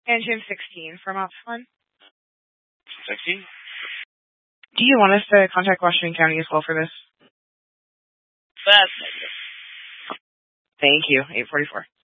And Jim 16 from Ops 1. 16? Do you want us to contact Washington County as well for this? That's negative. Thank you. 844.